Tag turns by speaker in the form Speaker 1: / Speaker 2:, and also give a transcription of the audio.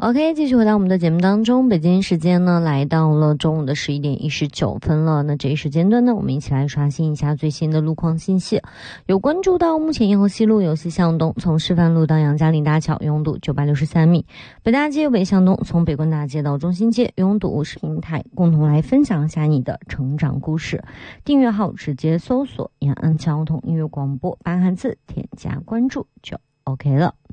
Speaker 1: OK， 继续回到我们的节目当中。北京时间呢来到了中午的11点19分了。那这一时间段呢，我们一起来刷新一下最新的路况信息。有关注到目前沿河西路由西向东，从示范路到杨家岭大桥拥堵963米；北大街由北向东，从北关大街到中心街拥堵50平台。共同来分享一下你的成长故事。订阅号直接搜索延安交通音乐广播，8个汉字添加关注就 OK 了。